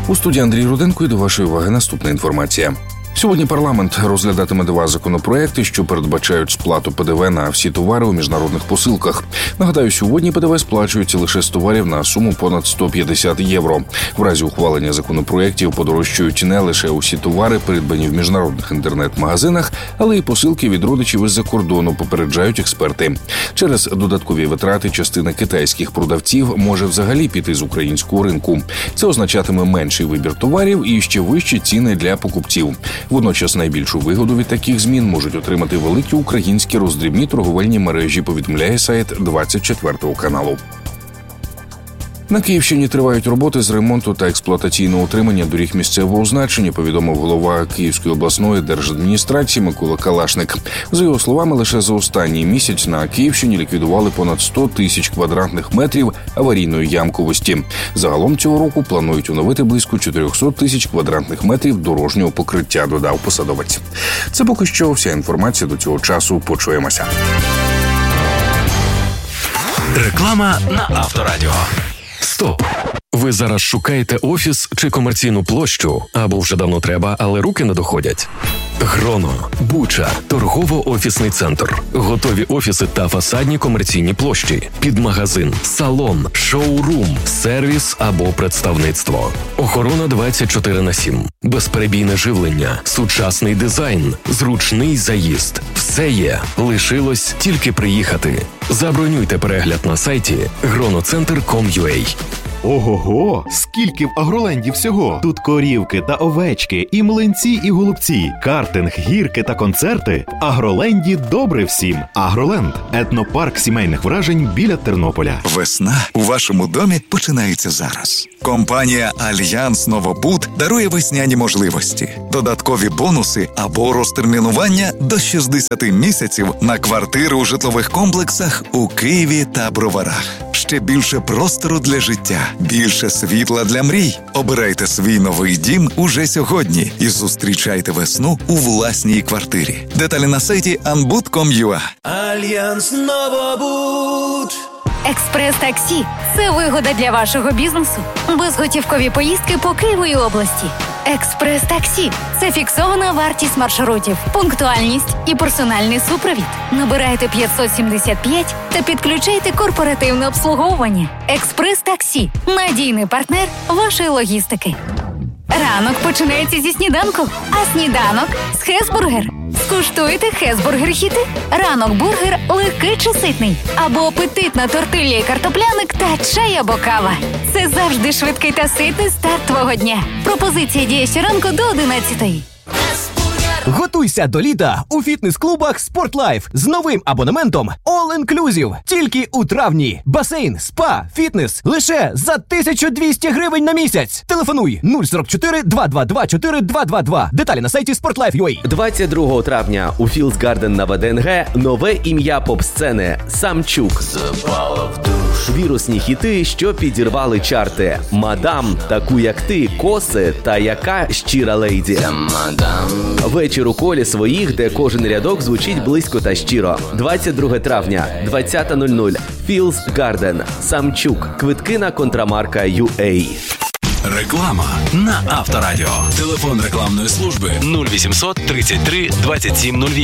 У студії Андрій Руденко і до вашої уваги наступна інформація. Сьогодні парламент розглядатиме два законопроекти, що передбачають сплату ПДВ на всі товари у міжнародних посилках. Нагадаю, сьогодні ПДВ сплачується лише з товарів на суму понад 150 євро. В разі ухвалення законопроєктів подорожчають не лише усі товари, придбані в міжнародних інтернет-магазинах, але й посилки від родичів із-за кордону, попереджають експерти. Через додаткові витрати частина китайських продавців може взагалі піти з українського ринку. Це означатиме менший вибір товарів і ще вищі ціни для покупців. Водночас найбільшу вигоду від таких змін можуть отримати великі українські роздрібні торговельні мережі, повідомляє сайт 24 каналу. На Київщині тривають роботи з ремонту та експлуатаційного утримання доріг місцевого значення, повідомив голова Київської обласної держадміністрації Микола Калашник. За його словами, лише за останній місяць на Київщині ліквідували понад 100 тисяч квадратних метрів аварійної ямковості. Загалом цього року планують оновити близько 400 тисяч квадратних метрів дорожнього покриття, додав посадовець. Це поки що вся інформація до цього часу. Почуємося. Реклама на Авторадіо. Стоп! Ви зараз шукаєте офіс чи комерційну площу? Або вже давно треба, але руки не доходять? Гроно, Буча, торгово-офісний центр. Готові офіси та фасадні комерційні площі. Під магазин, салон, шоурум, сервіс або представництво. Охорона 24/7. Безперебійне живлення, сучасний дизайн, зручний заїзд. Все є. Лишилось тільки приїхати. Забронюйте перегляд на сайті grono-center.com.ua. Ого-го! Скільки в Агроленді всього! Тут корівки та овечки, і млинці, і голубці, картинг, гірки та концерти. В Агроленді добре всім. Агроленд – етнопарк сімейних вражень біля Тернополя. Весна у вашому домі починається зараз. Компанія «Альянс Новобуд» дарує весняні можливості, додаткові бонуси або розтермінування до 60 місяців на квартири у житлових комплексах у Києві та Броварах. Ще більше простору для життя, більше світла для мрій. Обирайте свій новий дім уже сьогодні і зустрічайте весну у власній квартирі. Деталі на сайті anbud.com.ua. Альянс Новобуд. Експрес-таксі – це вигода для вашого бізнесу. Безготівкові поїздки по Києву і області. Експрес-таксі – це фіксована вартість маршрутів, пунктуальність і персональний супровід. Набирайте 575 та підключайте корпоративне обслуговування. Експрес-таксі – надійний партнер вашої логістики. Ранок починається зі сніданку, а сніданок – з Хесбургер. Скуштуйте Хесбургер-хіти. Ранок-бургер легкий чи ситний. Або апетитна тортилья і картопляник та чай або кава. Це завжди швидкий та ситний старт твого дня. Пропозиція діє щоранку до 11:00. Готуйся до літа у фітнес-клубах «Спортлайф» з новим абонементом All Inclusive. Тільки у травні. Басейн, спа, фітнес. Лише за 1200 гривень на місяць. Телефонуй 044 222 4222. Деталі на сайті sportlife.ua. 22 травня у Fields Garden на ВДНГ нове ім'я поп-сцени – Самчук. Вірусні хіти, що підірвали чарти. «Мадам», «Таку як ти», «Коси» та «Яка щира лейді». Вечір у колі своїх, де кожен рядок звучить близько та щиро. 22 травня, 20:00. Fields Garden. Самчук. Квитки на Контрамарка.ua. Реклама на Авторадіо. Телефон рекламної служби 0800 33 27 08.